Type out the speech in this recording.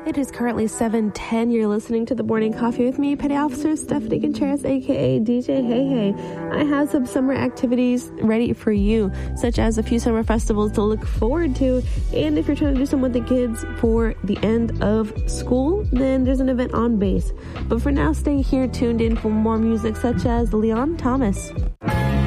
It is currently 7:10. You're listening to The Morning Coffee with me, Petty Officer Stephanie Contreras, aka DJ Hey Hey. I have some summer activities ready for you, such as a few summer festivals to look forward to. And if you're trying to do some with the kids for the end of school, then there's an event on base. But for now, stay here tuned in for more music, such as Leon Thomas.